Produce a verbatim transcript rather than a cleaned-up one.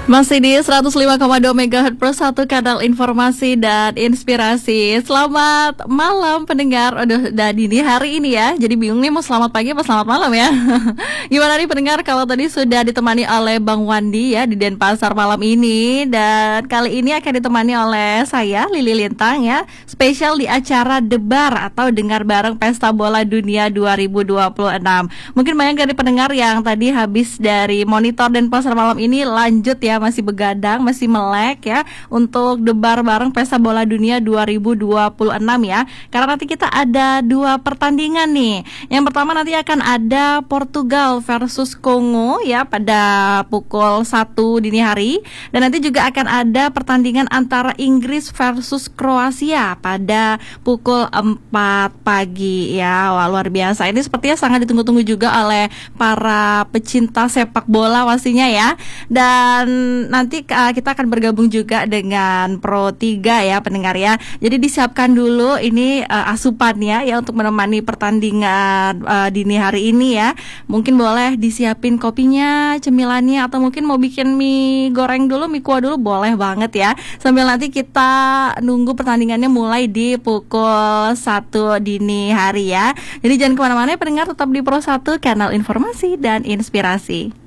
Masih di seratus lima koma dua megahertz per satu kanal informasi dan inspirasi. Selamat malam pendengar. Udah, udah dini hari ini ya. Jadi bingung nih mau selamat pagi apa selamat malam ya. Gimana nih pendengar kalau tadi sudah ditemani oleh Bang Wandi ya di Denpasar malam ini. Dan kali ini akan ditemani oleh saya Lili Lintang ya. Spesial di acara Debar atau Dengar Bareng Pesta Bola Dunia dua ribu dua puluh enam. Mungkin banyak dari pendengar yang tadi habis dari monitor Denpasar malam ini lanjut ya, masih begadang, masih melek ya untuk debar bareng Pesta Bola Dunia dua ribu dua puluh enam ya. Karena nanti kita ada dua pertandingan nih. Yang pertama nanti akan ada Portugal versus Kongo ya pada pukul satu dini hari. Dan nanti juga akan ada pertandingan antara Inggris versus Kroasia pada pukul empat pagi ya. Wah, luar biasa. Ini sepertinya sangat ditunggu-tunggu juga oleh para pecinta sepak bola pastinya ya. Dan nanti uh, kita akan bergabung juga dengan Pro tiga ya pendengar ya. Jadi disiapkan dulu ini uh, asupannya ya untuk menemani pertandingan uh, dini hari ini ya. Mungkin boleh disiapin kopinya, cemilannya, atau mungkin mau bikin mie goreng dulu, mie kuah dulu, boleh banget ya. Sambil nanti kita nunggu pertandingannya mulai di pukul satu dini hari ya. Jadi jangan kemana-mana ya pendengar, tetap di Pro satu kanal informasi dan inspirasi.